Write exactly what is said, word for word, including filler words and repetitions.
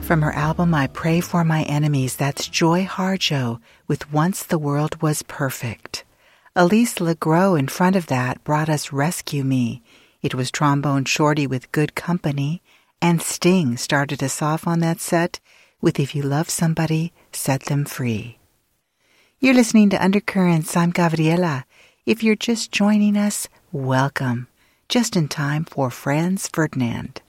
From her album I Pray for My Enemies, that's Joy Harjo with Once the World Was Perfect. Elise LeGros in front of that brought us Rescue Me. It was Trombone Shorty with Good Company, and Sting started us off on that set with If You Love Somebody, Set Them Free. You're listening to Undercurrents. I'm Gabriela. If you're just joining us, welcome. Just in time for Franz Ferdinand.